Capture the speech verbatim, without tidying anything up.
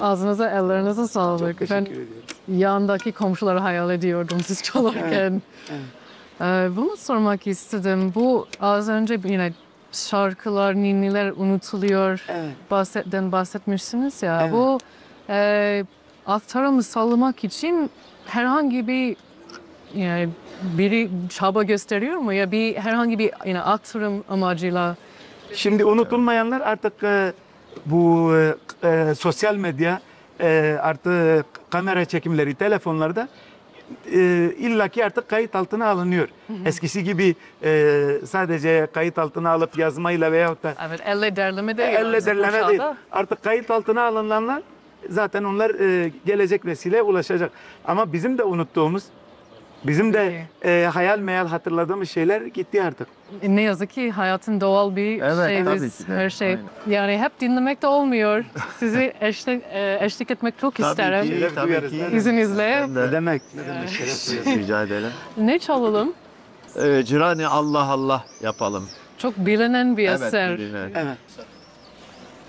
Ağzınıza, ellerinize sağlık. Teşekkür Ben ediyoruz. yandaki komşuları hayal ediyordum siz çalarken. Evet. Ee, bunu sormak istedim. Bu az önce yine şarkılar, ninniler unutuluyor. Evet. Bahsetten bahsetmişsiniz ya. Evet. Bu e, aktarımı sağlamak için herhangi bir yani biri çaba gösteriyor mu ya bir herhangi bir yine aktarım amacıyla? Şimdi unutulmayanlar artık e, bu e, e, sosyal medya e, artık kamera çekimleri telefonlarda e, illaki artık kayıt altına alınıyor. Eskisi gibi e, sadece kayıt altına alıp yazmayla veyahut da Evet, elle derleme de elle derleme bu değil. çağda. Artık kayıt altına alınanlar zaten onlar e, gelecek nesile ulaşacak. Ama bizim de unuttuğumuz, bizim de e, hayal meyal hatırladığımız şeyler gitti artık. E, Ne yazık ki hayatın doğal bir Evet, şey, tabii biz ki de. her şey. Aynen. Yani hep dinlemek de olmuyor. Sizi eşlik, e, eşlik etmek çok isterim. Tabii ki, tabii duyarız, ki. ne demek. İzninizle. Ben de Ne demek? Ne demek? Şeref duyarız. rica ederim. Ne çalalım? Ee, Cirani Allah Allah yapalım. Çok bilinen bir Evet, eser. bilinen. Evet.